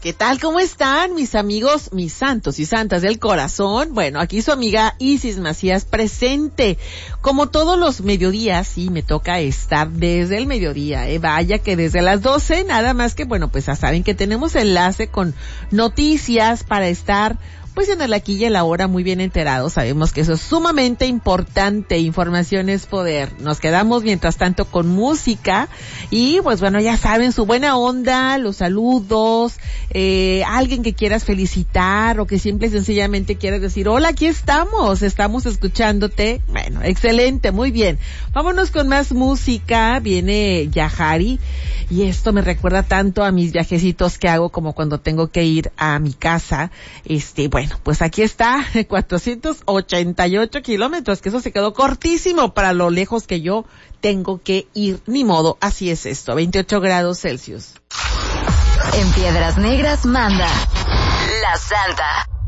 ¿Qué tal? ¿Cómo están mis amigos, mis santos y santas del corazón? Bueno, aquí su amiga Isis Macías presente. Como todos los mediodías, sí, me toca estar desde el mediodía, vaya que desde las 12, nada más que, bueno, pues ya saben que tenemos enlace con noticias para estar pues en el aquí y el ahora muy bien enterados. Sabemos que eso es sumamente importante, información es poder. Nos quedamos mientras tanto con música y pues bueno, ya saben, su buena onda, los saludos, alguien que quieras felicitar o que simple y sencillamente quieras decir, hola, aquí estamos escuchándote. Bueno, excelente, muy bien. Vámonos con más música, viene Yahari y esto me recuerda tanto a mis viajecitos que hago como cuando tengo que ir a mi casa, bueno, pues aquí está, 488 kilómetros, que eso se quedó cortísimo para lo lejos que yo tengo que ir, ni modo, así es esto, 28 grados Celsius. En Piedras Negras manda La Santa.